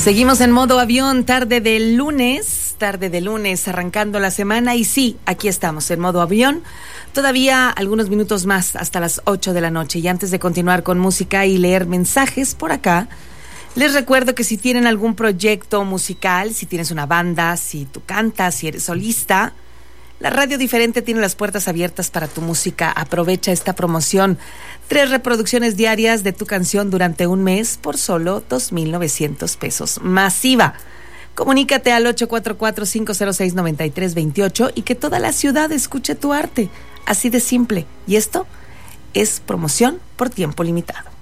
Seguimos en modo avión, tarde de lunes, arrancando la semana. Y sí, aquí estamos en modo avión. Todavía algunos minutos más hasta las 8 de la noche. Y antes de continuar con música y leer mensajes por acá, les recuerdo que si tienen algún proyecto musical, si tienes una banda, si tú cantas, si eres solista, la Radio Diferente tiene las puertas abiertas para tu música. Aprovecha esta promoción. 3 reproducciones diarias de tu canción durante un mes por solo 2,900 pesos. Masiva. Comunícate al 844-506-9328 y que toda la ciudad escuche tu arte. Así de simple. Y esto es promoción por tiempo limitado.